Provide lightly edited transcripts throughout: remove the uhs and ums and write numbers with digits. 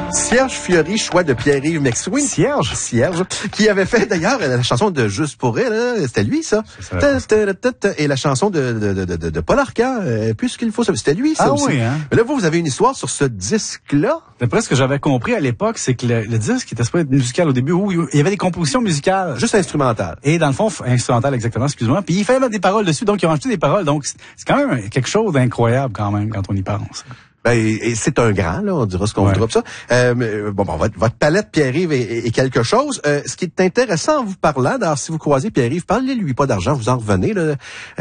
Cierge Fiori, choix de Pierre-Yves McSween. Cierge, qui avait fait d'ailleurs la chanson de Juste pour elle, là, c'était lui ça. Et la chanson de Paul Arcand, plus qu'il faut, c'était lui ça aussi. Oui, hein? Mais là vous avez une histoire sur ce disque-là. D'après ce que j'avais compris à l'époque, c'est que le disque était supposé être musical au début, où il y avait des compositions musicales. Juste instrumentales. Et dans le fond, instrumental exactement, excuse-moi. Puis il fallait mettre des paroles dessus, donc ils ont rajouté des paroles. Donc c'est quand même quelque chose d'incroyable quand même quand on y pense. Ben, et c'est un grand, là, on dira ce qu'on voudra pour ça. Votre palette, Pierre-Yves, est quelque chose. Ce qui est intéressant en vous parlant, d'ailleurs, si vous croisez Pierre-Yves, parlez-lui pas d'argent, vous en revenez. Là.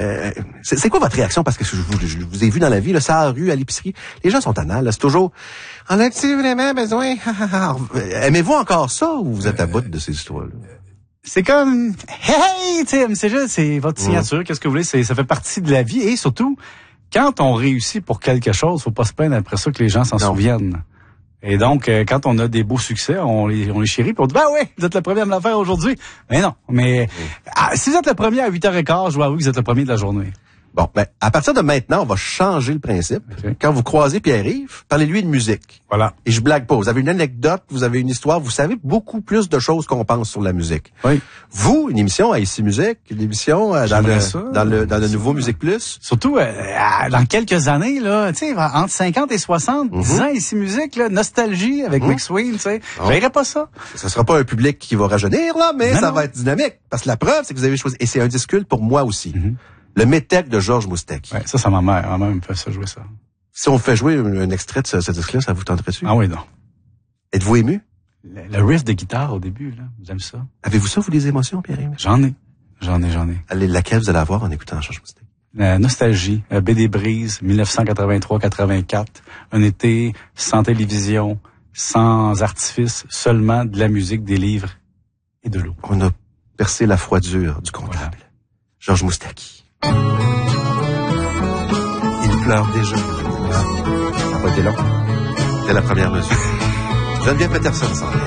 C'est quoi votre réaction? Parce que je vous ai vu dans la vie, là, ça à la rue, à l'épicerie. Les gens sont anales, c'est toujours « En as-tu vraiment besoin? » Aimez-vous encore ça ou vous êtes à bout de ces histoires-là? C'est comme « Hey, Tim, c'est juste, c'est votre signature, qu'est-ce que vous voulez? Ça fait partie de la vie et surtout... Quand on réussit pour quelque chose, faut pas se plaindre après ça que les gens s'en souviennent. Et donc, quand on a des beaux succès, on les chérit puis on dit, ben oui, vous êtes le premier à me la faire aujourd'hui. Mais non. Mais si vous êtes le premier à 8h15, je dois avouer que vous êtes le premier de la journée. Bon, ben, à partir de maintenant, on va changer le principe. Okay. Quand vous croisez Pierre-Yves, parlez-lui de musique. Voilà. Et je blague pas. Vous avez une anecdote, vous avez une histoire, vous savez beaucoup plus de choses qu'on pense sur la musique. Oui. Vous, une émission à Ici Musique, une émission dans le nouveau Musique Plus. Surtout, dans quelques années, là, tu sais, entre 50 et 60, 10 ans Ici Musique, là, nostalgie avec McSween, tu sais. J'aimerais pas ça. Ça sera pas un public qui va rajeunir, là, mais ça va être dynamique. Parce que la preuve, c'est que vous avez choisi, et c'est un disque culte pour moi aussi. Le Métèque de Georges Moustaki. Ouais, ça ma mère. Ma mère me fait ça jouer ça. Si on fait jouer un extrait de ce disque-là, ça vous tenterait-tu? Ah oui, non. Êtes-vous ému? Le riff de guitare au début, là. J'aime ça. Avez-vous ça, vous, des émotions, Pierre-Yves? J'en ai. Allez, laquelle vous allez avoir en écoutant Georges Moustaki? Nostalgie. Baie des Brises, 1983-84. Un été sans télévision, sans artifice, seulement de la musique, des livres et de l'eau. On a percé la froidure du comptable. Voilà. Georges Moustaki. Il pleure déjà. Ça n'a pas été long. C'est la première mesure. Geneviève Peterson s'en vient.